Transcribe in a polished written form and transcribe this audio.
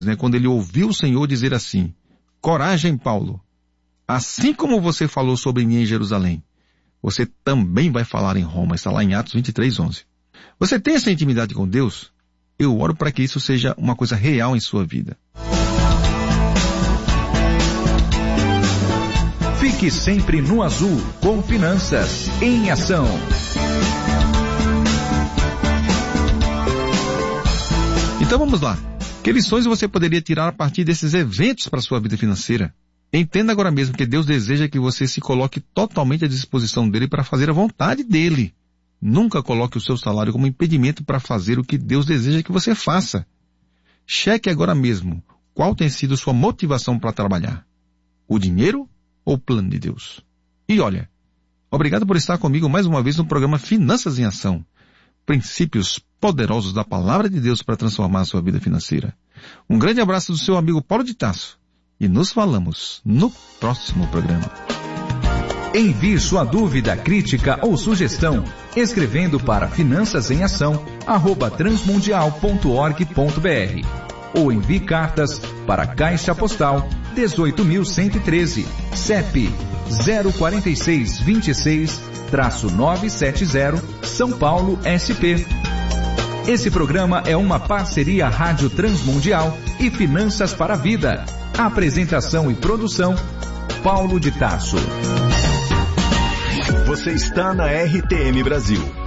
Quando ele ouviu o Senhor dizer assim: coragem, Paulo, assim como você falou sobre mim em Jerusalém, você também vai falar em Roma. Está lá em Atos 23:11. Você tem essa intimidade com Deus? Eu oro para que isso seja uma coisa real em sua vida. Fique sempre no azul com Finanças em Ação. Então vamos lá. Que lições você poderia tirar a partir desses eventos para a sua vida financeira? Entenda agora mesmo que Deus deseja que você se coloque totalmente à disposição dele para fazer a vontade dele. Nunca coloque o seu salário como impedimento para fazer o que Deus deseja que você faça. Cheque agora mesmo qual tem sido sua motivação para trabalhar. O dinheiro ou o plano de Deus? E olha, obrigado por estar comigo mais uma vez no programa Finanças em Ação. Princípios poderosos da Palavra de Deus para transformar a sua vida financeira. Um grande abraço do seu amigo Paulo de Tarso. E nos falamos no próximo programa. Envie sua dúvida, crítica ou sugestão escrevendo para finançasemAção@transmundial.org.br ou envie cartas para Caixa Postal 18.113, CEP 04626-970, São Paulo, SP. Esse programa é uma parceria Rádio Transmundial e Finanças para a Vida. Apresentação e produção, Paulo de Tarso. Você está na RTM Brasil.